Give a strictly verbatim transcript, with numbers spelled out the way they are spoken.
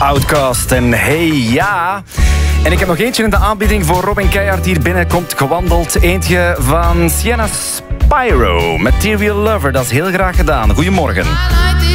Outcast en hey ja. En ik heb nog eentje in de aanbieding voor Robin Keijhard hier binnenkomt gewandeld. Eentje van Sienna Spyro, Material Lover. Dat is heel graag gedaan. Goedemorgen.